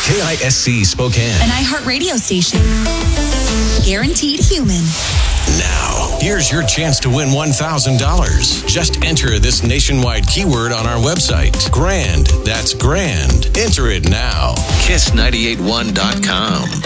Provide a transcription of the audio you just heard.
KISC Spokane. An iHeartRadio station. Guaranteed human. Now, here's your chance to win $1,000. Just enter this nationwide keyword on our website. Grand. That's grand. Enter it now. Kiss981.com.